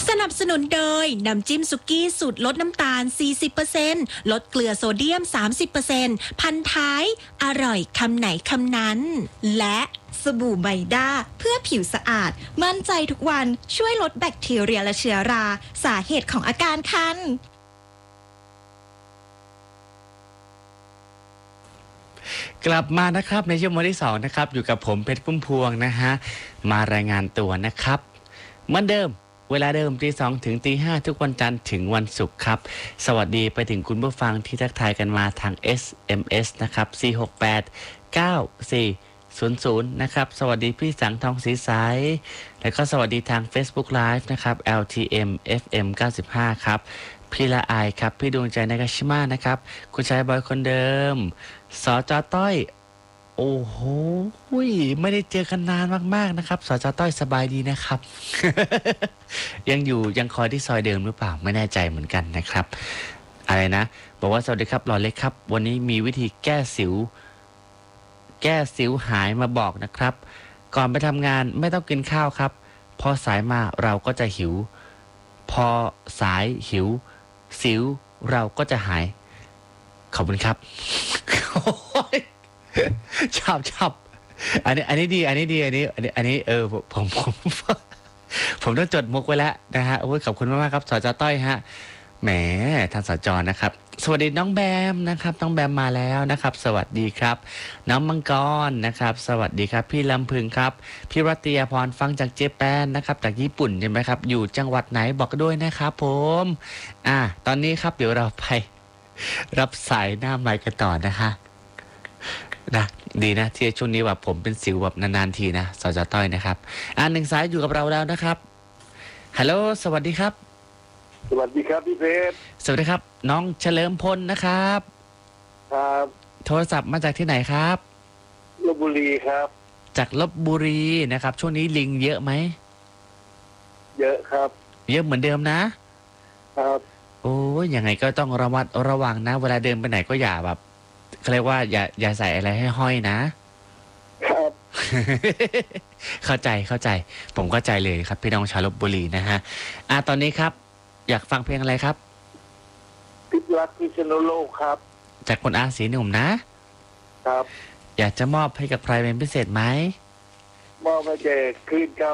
สนับสนุนโดยน้ำจิ้มสุกี้สูตรลดน้ำตาล 40% ลดเกลือโซเดียม 30% พันท้ายอร่อยคำไหนคำนั้นและสบู่ไบด้าเพื่อผิวสะอาดมั่นใจทุกวันช่วยลดแบคทีเรียและเชื้อราสาเหตุของอาการคันกลับมานะครับในช่วงวันที่2นะครับอยู่กับผมเพชรพุ่มพวงนะฮะมารายงานตัวนะครับเหมือนเดิมเวลาเดิมตี 2 ถึงตี 5ทุกวันจันทร์ถึงวันศุกร์ครับสวัสดีไปถึงคุณผู้ฟังที่ทักทายกันมาทาง SMS นะครับ4689400นะครับสวัสดีพี่สังทองศรีใสแล้วก็สวัสดีทาง Facebook Live นะครับ LTM FM 95ครับพี่ละอายครับพี่ดวงใจนากาชิมานะครับคุณชายบอยคนเดิมสจต้อยโอ้โหไม่ได้เจอกันนานมากๆนะครับสจต้อยสบายดีนะครับ ยังคอยที่ซอยเดิมหรือเปล่าไม่แน่ใจเหมือนกันนะครับอะไรนะบอกว่าสวัสดีครับหล่อเล็กครับวันนี้มีวิธีแก้สิวหายมาบอกนะครับก่อนไปทำงานไม่ต้องกินข้าวครับพอสายมาเราก็จะหิวพอสายหิวสิวเราก็จะหายขอบคุณครับ ชับอันนี้ดีอันนี้ผมต้องจดมุกไว้แล้วนะฮะขอบคุณมากๆครับสจต้อยฮะแหมท่านสจนะครับสวัสดีน้องแบมนะครับน้องแบมมาแล้วนะครับสวัสดีครับน้องมังกรนะครับสวัสดีครับพี่ลำพึงครับพี่รัตยาพรฟังจากเจแปนนะครับจากญี่ปุ่นใช่ไหมครับอยู่จังหวัดไหนบอกด้วยนะครับผมตอนนี้ครับเดี๋ยวเราไปรับสายหน้าไมค์กันต่อนะคะนะดีนะที่ช่วงนี้แบบผมเป็นสิวแบบนานๆทีนะสจต้อยนะครับหนึ่งสายอยู่กับเราแล้วนะครับฮัลโหลสวัสดีครับสวัสดีครับพี่เพชรสวัสดีครับน้องเฉลิมพลนะครับครับโทรศัพท์มาจากที่ไหนครับลพบุรีครับจากลพบุรีนะครับช่วงนี้ลิงเยอะไหมเยอะครับเยอะเหมือนเดิมนะครับโอ้ยยังไงก็ต้องระมัดระวังนะเวลาเดินไปไหนก็อย่าแบบเขาเรียกว่าอย่าใส่อะไรให้ห้อยนะครับ เข้าใจผมเข้าใจเลยครับพี่น้องชาวลพบุรีนะฮะตอนนี้ครับอยากฟังเพลงอะไรครับพิษรักพิษณุโลกครับจากคุณอาศรีหนุ่มนะครับอยากจะมอบให้กับใครเป็นพิเศษไหมมอบให้แก่คลื่น